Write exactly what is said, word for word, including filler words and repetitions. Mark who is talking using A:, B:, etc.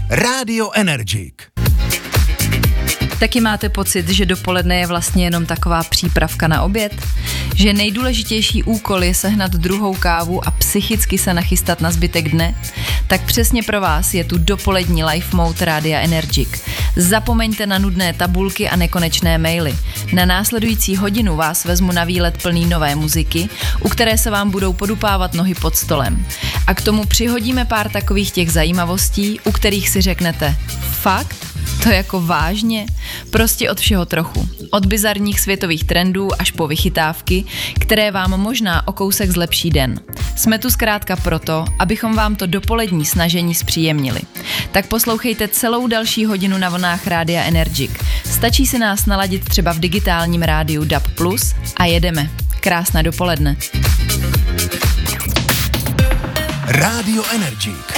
A: Rádio Energik.
B: Taky máte pocit, že dopoledne je vlastně jenom taková přípravka na oběd? Že nejdůležitější úkol je sehnat druhou kávu a psychicky se nachystat na zbytek dne? Tak přesně pro vás je tu dopolední life mode Rádia Energik. Zapomeňte na nudné tabulky a nekonečné maily. Na následující hodinu vás vezmu na výlet plný nové muziky, u které se vám budou podupávat nohy pod stolem. A k tomu přihodíme pár takových těch zajímavostí, u kterých si řeknete fakt? To jako vážně? Prostě od všeho trochu. Od bizarních světových trendů až po vychytávky, které vám možná o kousek zlepší den. Jsme tu zkrátka proto, abychom vám to dopolední snažení zpříjemnili. Tak poslouchejte celou další hodinu na vlnách Rádia Energik. Stačí si nás naladit třeba v digitálním rádiu D A B plus a jedeme. Krásné dopoledne.
A: Rádio Energik.